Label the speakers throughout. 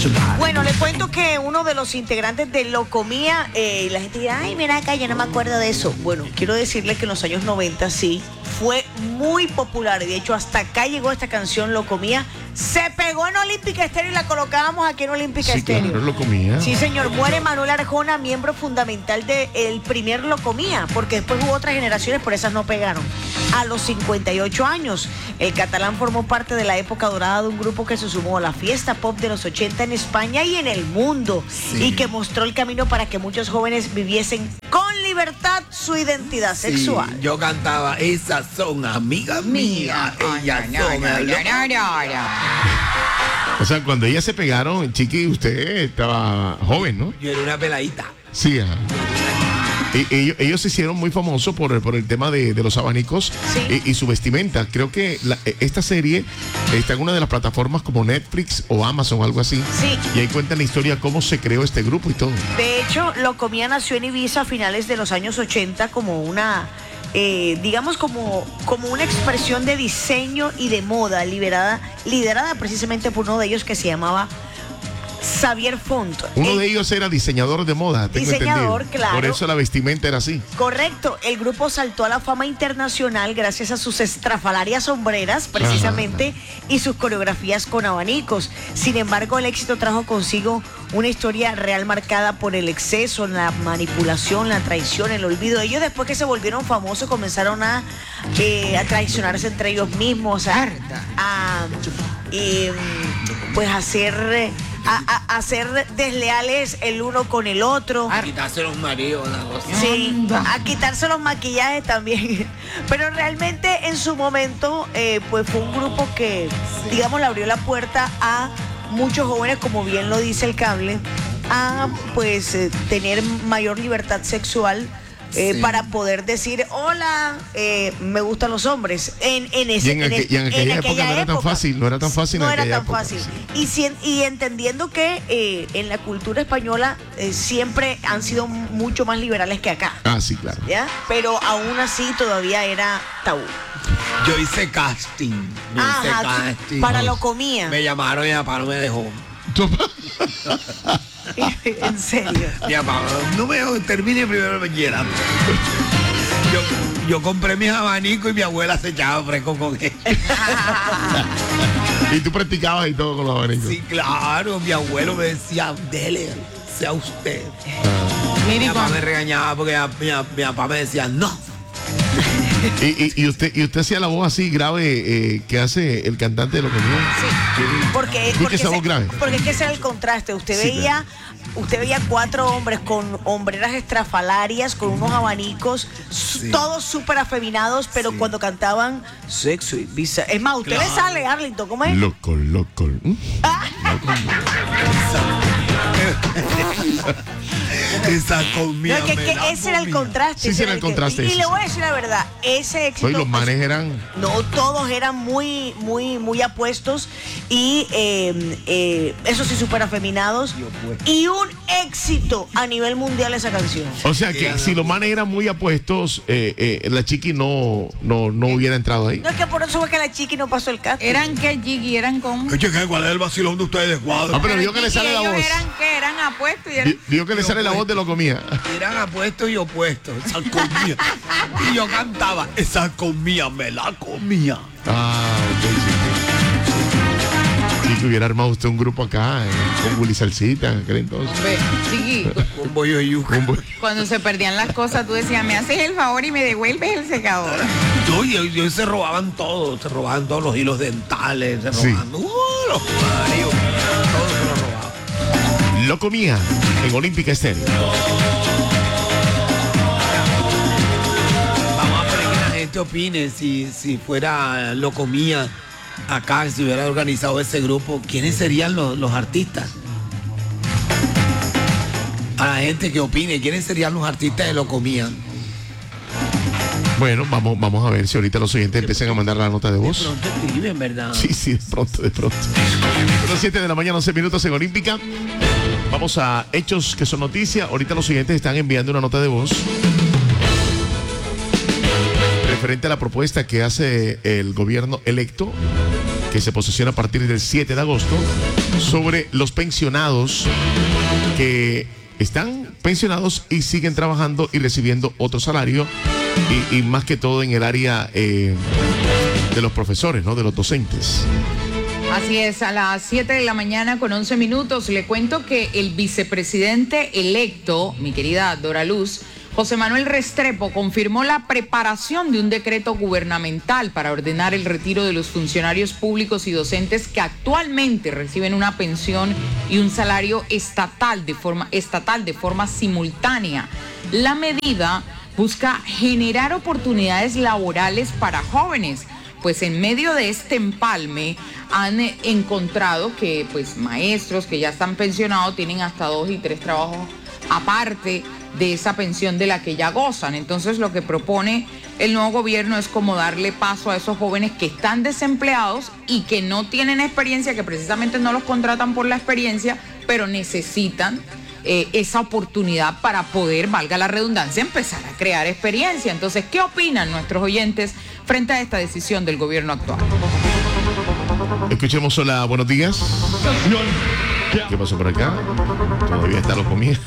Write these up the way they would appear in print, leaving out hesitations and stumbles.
Speaker 1: Bueno, le cuento que uno de los integrantes de Locomía, la gente dirá, ay, mira acá, yo no me acuerdo de eso. Bueno, quiero decirle que en los años 90 sí, fue muy popular. Y de hecho, hasta acá llegó esta canción, Locomía. Se pegó en Olímpica Estéreo y la colocábamos aquí en Olímpica Estéreo.
Speaker 2: Claro, Locomía.
Speaker 1: Sí, señor. Muere Manuel Arjona, miembro fundamental del primer Locomía, porque después hubo otras generaciones, pero esas no pegaron. A los 58 años, el catalán formó parte de la época dorada de un grupo que se sumó a la fiesta pop de los 80 en España y en el mundo, y que mostró el camino para que muchos jóvenes viviesen con libertad su identidad sexual.
Speaker 3: Yo cantaba, esas son amigas mías, ellas son...
Speaker 2: O sea, cuando ellas se pegaron, Chiqui, usted estaba joven, ¿no?
Speaker 3: Yo era una peladita.
Speaker 2: Sí, ajá. Ellos se hicieron muy famosos por el tema de los abanicos,
Speaker 1: sí,
Speaker 2: y su vestimenta. Creo que esta serie está en una de las plataformas como Netflix o Amazon o algo así.
Speaker 1: Sí.
Speaker 2: Y ahí cuentan la historia cómo se creó este grupo y todo.
Speaker 1: De hecho, Locomía nació en Ibiza a finales de los años 80 como una, digamos, como una expresión de diseño y de moda liderada precisamente por uno de ellos que se llamaba Xavier Font.
Speaker 2: Uno de ellos era diseñador de moda, tengo
Speaker 1: diseñador,
Speaker 2: entendido.
Speaker 1: claro.
Speaker 2: Por eso la vestimenta era así.
Speaker 1: Correcto. El grupo saltó a la fama internacional gracias a sus estrafalarias sombreras, precisamente, y sus coreografías con abanicos. Sin embargo, el éxito trajo consigo una historia real marcada por el exceso, la manipulación, la traición, el olvido. Ellos, después que se volvieron famosos, comenzaron a traicionarse entre ellos mismos, pues a ser desleales el uno con el otro.
Speaker 3: A quitarse los maridos, una cosa.
Speaker 1: Sí, a quitarse los maquillajes también. Pero realmente en su momento, pues fue un grupo que, digamos, le abrió la puerta a muchos jóvenes, como bien lo dice el cable, a pues tener mayor libertad sexual. Para poder decir, hola, me gustan los hombres. En aquella época
Speaker 2: no era tan fácil. No era tan fácil.
Speaker 1: No era tan fácil. Y entendiendo que en la cultura española siempre han sido mucho más liberales que acá.
Speaker 2: Ah, sí, claro.
Speaker 1: ¿Ya? Pero aún así todavía era tabú.
Speaker 3: Yo hice casting.
Speaker 1: Para Locomía.
Speaker 3: Me llamaron y mi papá no me dejó.
Speaker 1: En serio.
Speaker 3: Mi papá, no me dejó, termine primero el bachillerato. Yo compré mis abanicos y mi abuela se echaba fresco con él.
Speaker 2: ¿Y tú practicabas y todo con los abanicos?
Speaker 3: Sí, claro. Mi abuelo me decía, dele, sea usted. Mi papá me regañaba porque mi papá me decía, no.
Speaker 2: ¿Y usted hacía la voz así grave que hace el cantante de Locomía?
Speaker 1: Sí. Porque
Speaker 2: esa voz grave.
Speaker 1: Porque es que ese era el contraste. Usted veía 4 hombres con hombreras estrafalarias, con unos abanicos, todos súper afeminados, pero cuando cantaban sexo y visa. Es más, usted le sale, Arlington, ¿cómo es?
Speaker 2: Loco.
Speaker 3: Esa comida.
Speaker 1: No, que ese era el contraste.
Speaker 2: Sí, era el contraste.
Speaker 1: Y le voy a decir la verdad, ese éxito.
Speaker 2: Hoy los manes eran.
Speaker 1: No, todos eran muy apuestos y eso sí, súper afeminados. Y un éxito a nivel mundial esa canción.
Speaker 2: O sea que si los manes eran muy apuestos, la Chiqui no hubiera entrado ahí.
Speaker 1: No, es que por eso fue que la Chiqui no pasó el casting.
Speaker 4: ¿Eran qué, Chiqui? ¿Eran cómo?
Speaker 3: ¿Cuál es el vacilón de ustedes, cuadro?
Speaker 2: No, pero digo que le sale la voz.
Speaker 4: ¿Eran qué? ¿Eran apuestos? Y eran...
Speaker 2: Digo que le sale la voz de Locomía.
Speaker 3: Eran apuestos y opuestos. Esa comía. Y yo cantaba, esa comía, me la comía.
Speaker 2: Sí, que hubiera armado usted un grupo acá, con Willy Salsita, en aquel entonces.
Speaker 4: Chiqui,
Speaker 3: Un bollo de yuca.
Speaker 4: cuando se perdían las cosas, tú decías, me haces el favor y me devuelves el secador.
Speaker 3: Yo se robaban todo, los hilos dentales, los maridos, todo se lo robaban.
Speaker 2: Locomía, en Olímpica Estéreo.
Speaker 3: Vamos a ver que la gente opine si fuera Locomía acá, si hubiera organizado ese grupo, ¿quiénes serían los artistas? A la gente que opine, ¿quiénes serían los artistas de Locomía?
Speaker 2: Bueno, vamos a ver si ahorita los oyentes empiezan a mandar la nota de voz.
Speaker 3: De pronto escriben, ¿verdad?
Speaker 2: Sí, de pronto. Son 7 de la mañana, 11 minutos en Olímpica. Vamos a hechos que son noticia. Ahorita los oyentes están enviando una nota de voz referente a la propuesta que hace el gobierno electo, que se posesiona a partir del 7 de agosto sobre los pensionados que están pensionados y siguen trabajando y recibiendo otro salario y más que todo en el área de los profesores, ¿no? De los docentes.
Speaker 4: Así es, a las 7 de la mañana con 11 minutos le cuento que el vicepresidente electo, mi querida Dora Luz, José Manuel Restrepo, confirmó la preparación de un decreto gubernamental para ordenar el retiro de los funcionarios públicos y docentes que actualmente reciben una pensión y un salario estatal de forma simultánea. La medida busca generar oportunidades laborales para jóvenes, pues en medio de este empalme han encontrado que pues maestros que ya están pensionados tienen hasta 2 y 3 trabajos aparte de esa pensión de la que ya gozan. Entonces lo que propone el nuevo gobierno es como darle paso a esos jóvenes que están desempleados y que no tienen experiencia, que precisamente no los contratan por la experiencia, pero necesitan esa oportunidad para poder, valga la redundancia, empezar a crear experiencia. Entonces, ¿qué opinan nuestros oyentes frente a esta decisión del gobierno actual?
Speaker 2: Escuchemos, hola, buenos días. ¿Qué pasó por acá? Todavía está lo comía.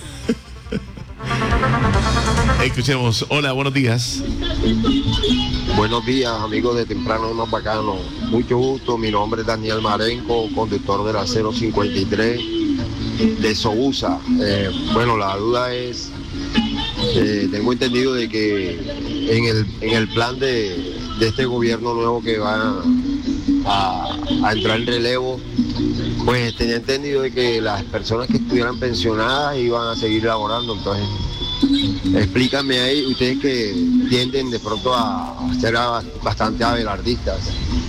Speaker 2: Escuchemos, hola, buenos días.
Speaker 5: Buenos días, amigos de Temprano Más Bacano. Mucho gusto, mi nombre es Daniel Marenco, conductor de la 053 de Sousa. Bueno, la duda es, tengo entendido de que en el plan de este gobierno nuevo que va a entrar en relevo, pues tenía entendido de que las personas que estuvieran pensionadas iban a seguir laborando. Entonces, explícame ahí, ustedes que tienden de pronto a ser bastante abelardistas.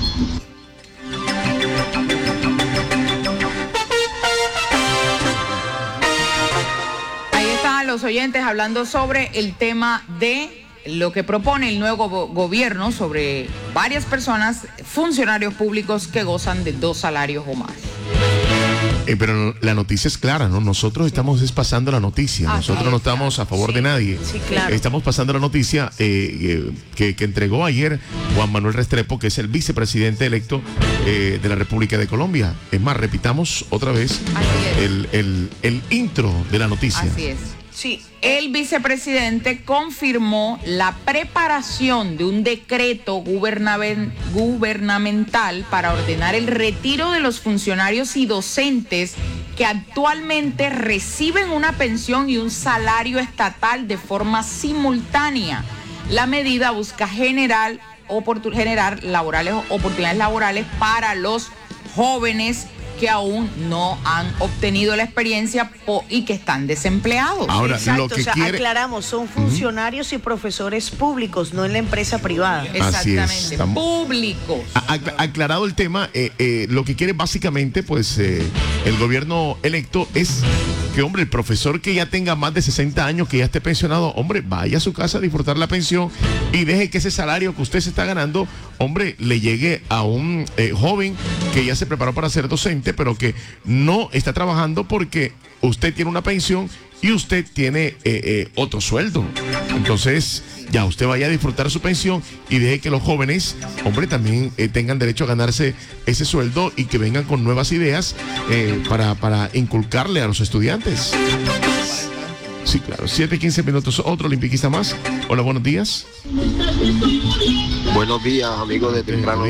Speaker 4: Ahí están los oyentes hablando sobre el tema de lo que propone el nuevo gobierno sobre varias personas, funcionarios públicos que gozan de 2 salarios o más.
Speaker 2: Pero la noticia es clara, ¿no? Nosotros estamos pasando la noticia. Nosotros no estamos a favor de nadie.
Speaker 1: Sí, claro.
Speaker 2: Estamos pasando la noticia que entregó ayer Juan Manuel Restrepo, que es el vicepresidente electo de la República de Colombia. Es más, repitamos otra vez el intro de la noticia.
Speaker 4: Así es. Sí, el vicepresidente confirmó la preparación de un decreto gubernamental para ordenar el retiro de los funcionarios y docentes que actualmente reciben una pensión y un salario estatal de forma simultánea. La medida busca generar oportunidades laborales para los jóvenes que aún no han obtenido la experiencia y que están desempleados.
Speaker 2: Ahora,
Speaker 1: exacto,
Speaker 2: lo que quiere...
Speaker 1: aclaramos, son funcionarios y profesores públicos, no en la empresa privada.
Speaker 4: Exactamente, públicos.
Speaker 2: Aclarado el tema, lo que quiere básicamente, pues, el gobierno electo es que, hombre, el profesor que ya tenga más de 60 años, que ya esté pensionado, hombre, vaya a su casa a disfrutar la pensión y deje que ese salario que usted se está ganando, hombre, le llegue a un joven que ya se preparó para ser docente, pero que no está trabajando porque usted tiene una pensión y usted tiene otro sueldo. Entonces, ya usted vaya a disfrutar su pensión y deje que los jóvenes, hombre, también tengan derecho a ganarse ese sueldo y que vengan con nuevas ideas para inculcarle a los estudiantes. Sí, claro. 7:15 minutos. Otro olimpiquista más. Hola, buenos días.
Speaker 5: Buenos días, amigos de Temprano.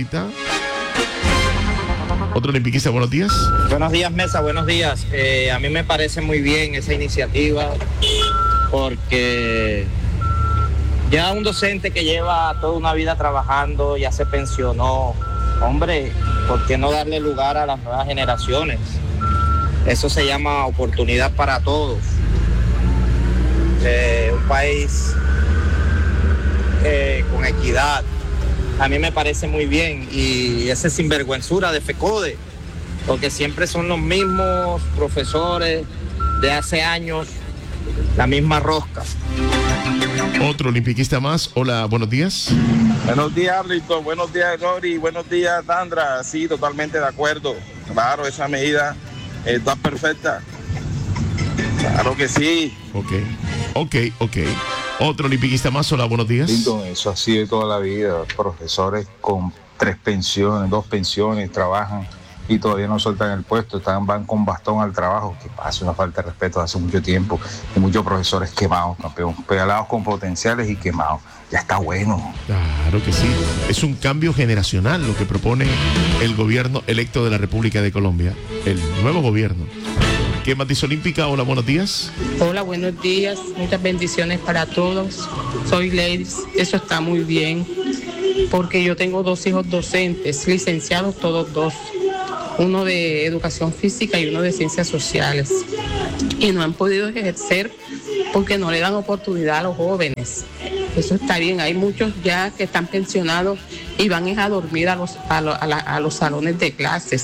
Speaker 2: Otro olimpiquista, buenos días.
Speaker 6: Buenos días, Mesa, buenos días. A mí me parece muy bien esa iniciativa porque ya un docente que lleva toda una vida trabajando, ya se pensionó. Hombre, ¿por qué no darle lugar a las nuevas generaciones? Eso se llama oportunidad para todos. Un país con equidad. A mí me parece muy bien, y esa sinvergüenzura de FECODE, porque siempre son los mismos profesores de hace años, la misma rosca.
Speaker 2: Otro olimpiquista más. Hola, buenos días.
Speaker 7: Buenos días, Arlington. Buenos días, Rory. Buenos días, Sandra. Sí, totalmente de acuerdo. Claro, esa medida está perfecta. Claro que sí.
Speaker 2: Ok. Otro olimpiquista más. Hola, buenos días.
Speaker 8: Eso ha sido toda la vida. Profesores con 2 pensiones, trabajan y todavía no sueltan el puesto, van con bastón al trabajo, que hace una falta de respeto hace mucho tiempo, y muchos profesores quemados, campeón, pelados con potenciales y quemados. Ya está bueno.
Speaker 2: Claro que sí. Es un cambio generacional lo que propone el gobierno electo de la República de Colombia, el nuevo gobierno. ¿Qué más dice Olímpica? Hola, buenos días.
Speaker 9: Hola, buenos días. Muchas bendiciones para todos. Soy Ladies. Eso está muy bien, porque yo tengo 2 hijos docentes, licenciados todos 2. Uno de educación física y uno de ciencias sociales. Y no han podido ejercer porque no le dan oportunidad a los jóvenes. Eso está bien. Hay muchos ya que están pensionados y van a dormir a los salones de clases.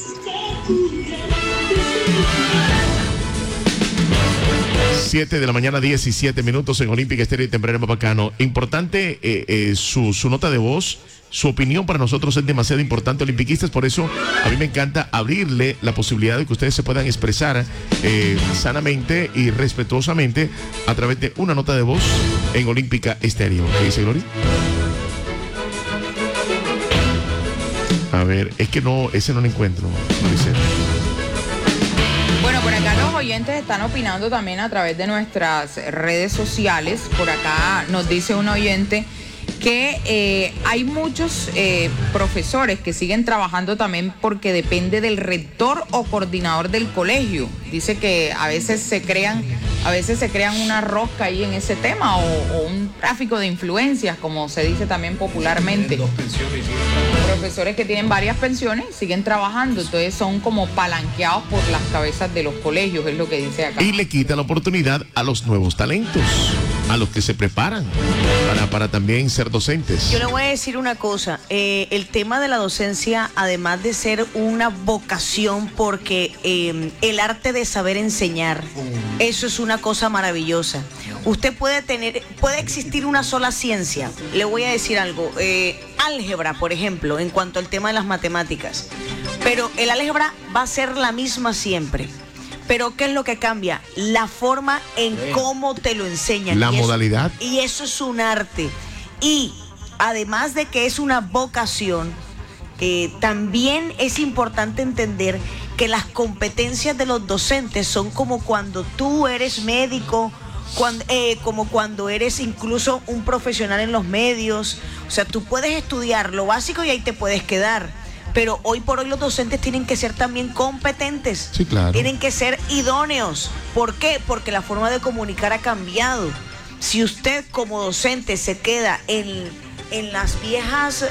Speaker 2: 7 de la mañana, 17 minutos en Olímpica Estéreo y Temprano Bacano. Importante su nota de voz. Su opinión para nosotros es demasiado importante, olimpiquistas, por eso a mí me encanta abrirle la posibilidad de que ustedes se puedan expresar sanamente y respetuosamente a través de una nota de voz en Olímpica Estéreo. ¿Qué dice Gloria? A ver, es que no, ese no lo encuentro, Maricela.
Speaker 4: Bueno, por acá los oyentes están opinando también a través de nuestras redes sociales. Por acá nos dice un oyente que hay muchos profesores que siguen trabajando también porque depende del rector o coordinador del colegio. Dice que a veces se crean una rosca ahí en ese tema o un tráfico de influencias, como se dice también popularmente. Profesores que tienen varias pensiones siguen trabajando, entonces son como palanqueados por las cabezas de los colegios, es lo que dice acá.
Speaker 2: Y le quita la oportunidad a los nuevos talentos, a los que se preparan para también ser docentes.
Speaker 1: Yo le voy a decir una cosa, el tema de la docencia, además de ser una vocación, porque el arte de saber enseñar, eso es una cosa maravillosa. Usted puede existir una sola ciencia. Le voy a decir algo, álgebra, por ejemplo, en cuanto al tema de las matemáticas, pero el álgebra va a ser la misma siempre. Pero ¿qué es lo que cambia? La forma en cómo te lo enseñan.
Speaker 2: La modalidad.
Speaker 1: Y eso es un arte. Y además de que es una vocación, también es importante entender que las competencias de los docentes son como cuando tú eres médico, como cuando eres incluso un profesional en los medios. O sea, tú puedes estudiar lo básico y ahí te puedes quedar. Pero hoy por hoy los docentes tienen que ser también competentes.
Speaker 2: Sí, claro.
Speaker 1: Tienen que ser idóneos. ¿Por qué? Porque la forma de comunicar ha cambiado. Si usted como docente se queda en las viejas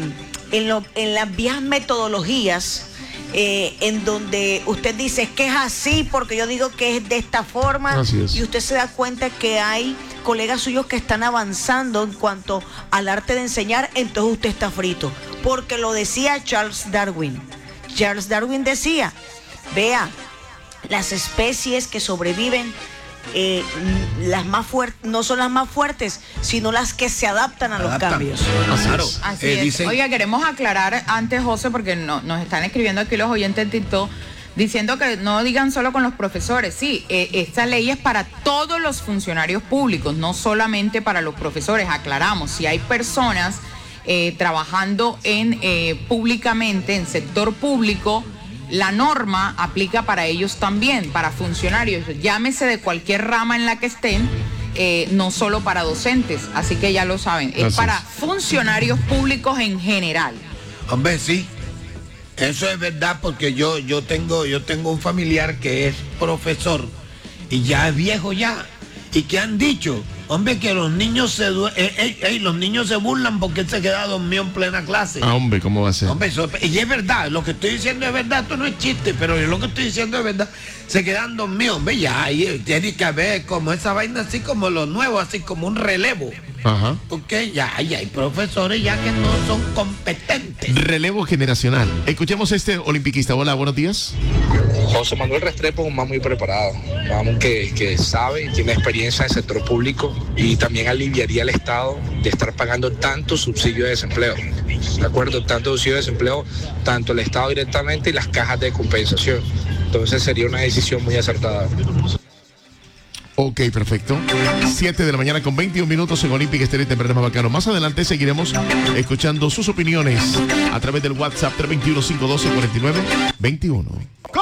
Speaker 1: metodologías, en donde usted dice es que es así porque yo digo que es de esta forma, y usted se da cuenta que hay colegas suyos que están avanzando en cuanto al arte de enseñar, entonces usted está frito, porque lo decía Charles Darwin. Charles Darwin decía, vea, las especies que sobreviven, las más fuertes no son las más fuertes, sino las que se adaptan a los cambios.
Speaker 3: Claro.
Speaker 4: Así es.
Speaker 3: Dicen...
Speaker 4: Oiga, queremos aclarar antes, José, porque nos están escribiendo aquí los oyentes de TikTok diciendo que no digan solo con los profesores. Sí, esta ley es para todos los funcionarios públicos, no solamente para los profesores. Aclaramos, si hay personas trabajando públicamente, en sector público, la norma aplica para ellos también, para funcionarios, llámese de cualquier rama en la que estén, no solo para docentes, así que ya lo saben, es para funcionarios públicos en general.
Speaker 3: Hombre, sí, eso es verdad, porque yo tengo un familiar que es profesor y ya es viejo ya, y que han dicho, hombre, que los niños los niños se burlan porque él se queda dormido en plena clase.
Speaker 2: Ah, hombre, ¿cómo va a ser?
Speaker 3: Hombre, y es verdad, lo que estoy diciendo es verdad, esto no es chiste, pero yo lo que estoy diciendo es verdad. Se quedan dormidos, hombre, ya ahí tiene que haber como esa vaina, así como lo nuevo, así como un relevo.
Speaker 2: Ajá.
Speaker 3: Porque ya hay profesores ya que no son competentes.
Speaker 2: Relevo generacional. Escuchemos olimpiquista. Hola, buenos días.
Speaker 10: José Manuel Restrepo es un man muy preparado, vamos, que sabe y tiene experiencia en el sector público, y también aliviaría al Estado de estar pagando tanto subsidio de desempleo. ¿De acuerdo? Tanto subsidio de desempleo, tanto el Estado directamente y las cajas de compensación. Entonces sería una decisión muy acertada.
Speaker 2: Ok, perfecto. 7 de la mañana con 21 minutos en Olímpica Estéreo y Temprano Más Bacano. Más adelante seguiremos escuchando sus opiniones a través del WhatsApp 321-512-4921.
Speaker 11: Con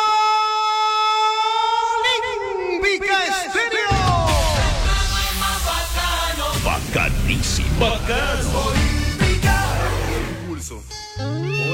Speaker 11: Olímpica Estéreo.
Speaker 2: Bacanísimo.
Speaker 11: Bacano. Olímpica. Impulso.